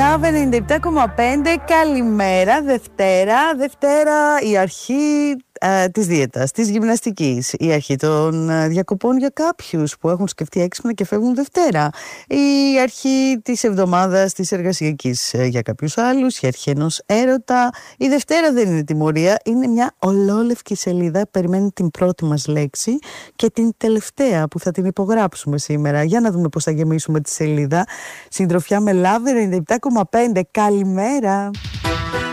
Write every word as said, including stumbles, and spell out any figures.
Λάβε ενενήντα επτά κόμμα πέντε, καλημέρα, Δευτέρα, Δευτέρα η αρχή ε, της δίαιτας, της γυμναστικής, η αρχή των ε, διακοπών για κάποιους που έχουν σκεφτεί έξυπνα και φεύγουν Δευτέρα, η αρχή της εβδομάδας της εργασιακής ε, για κάποιους άλλους, η αρχή ενός έρωτα. Η Δευτέρα δεν είναι τιμωρία, είναι μια ολόλευκη σελίδα, περιμένει την πρώτη μας λέξη και την τελευταία που θα την υπογράψουμε σήμερα. Για να δούμε πώς θα γεμίσουμε τη σελίδα. Συντροφιά με Λάβε ενενήντα επτά κόμμα πέντε, καλημέρα.